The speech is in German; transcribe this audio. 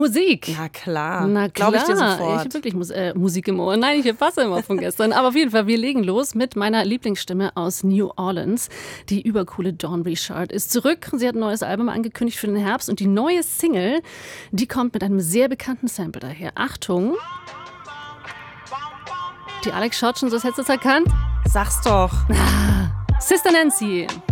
Musik. Na klar. Na klar. Glaube ich dir Ich sofort. habe wirklich Musik im Ohr. Nein, ich habe Wasser im Ohr von gestern. Aber auf jeden Fall, wir legen los mit meiner Lieblingsstimme aus New Orleans. Die übercoole Dawn Richard ist zurück. Sie hat ein neues Album angekündigt für den Herbst. Und die neue Single, die kommt mit einem sehr bekannten Sample daher. Achtung. Die Alex schaut schon, so hättest du es erkannt. Sag's doch. Sister Nancy.